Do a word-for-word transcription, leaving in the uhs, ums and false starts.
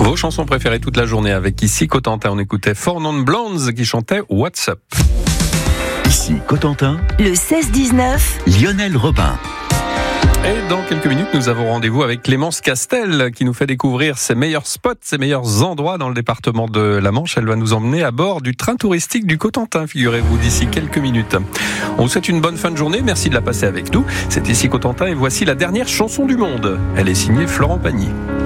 Vos chansons préférées toute la journée avec ici Cotentin. On écoutait Four Non Blondes qui chantait What's Up. Ici Cotentin, le seize dix-neuf, Lionel Robin. Et dans quelques minutes, nous avons rendez-vous avec Clémence Castel qui nous fait découvrir ses meilleurs spots, ses meilleurs endroits dans le département de la Manche. Elle va nous emmener à bord du train touristique du Cotentin, figurez-vous, d'ici quelques minutes. On vous souhaite une bonne fin de journée. Merci de la passer avec nous. C'est ici Cotentin et voici la dernière chanson du monde. Elle est signée Florent Pagny.